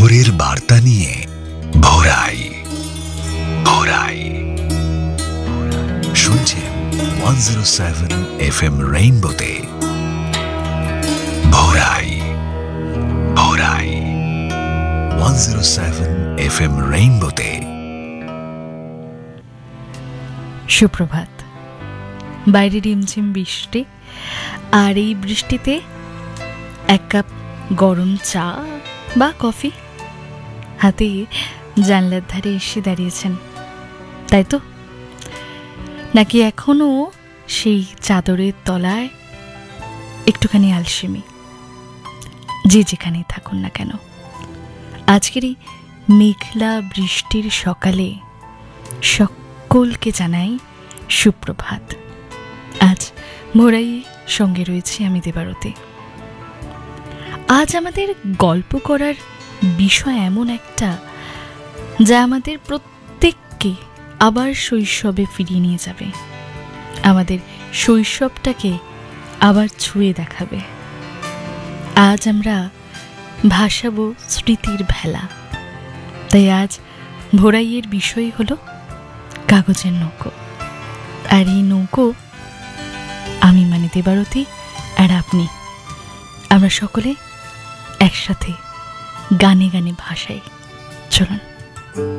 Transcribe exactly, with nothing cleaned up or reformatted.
ভোরের বার্তা নিয়ে ভোরাই ভোরাই শুনছেন one zero seven F M রেইনবোতে ভোরাই ভোরাই one zero seven F M রেইনবোতে। সুপ্রভাত। বাইরে রিমঝিম বৃষ্টি, আর এই বৃষ্টিতে এক কাপ গরম চা বা কফি হাতে জানলার ধারে এসে দাঁড়িয়েছেন, তাই তো? নাকি এখনো সেই চাদরের তলায় একটুখানি আলসেমি? যে যেখানেই থাকুন না কেন, আজকের এই মেঘলা বৃষ্টির সকালে সকলকে জানাই সুপ্রভাত। আজ ভোরাই সঙ্গে রয়েছি আমি দেবারতী। আজ আমাদের গল্প করার বিষয় এমন একটা যা আমাদের প্রত্যেককে আবার শৈশবে ফিরিয়ে নিয়ে যাবে, আমাদের শৈশবটাকে আবার ছুঁয়ে দেখাবে। আজ আমরা ভাসাবো স্মৃতির ভেলা। তাই আজ ভোরাইয়ের বিষয় হলো কাগজের নৌকো। আর এই নৌকো আমি মানে দেবারতী আর আপনি, আমরা সকলে একসাথে গানে গানে ভাসাই। চলুন।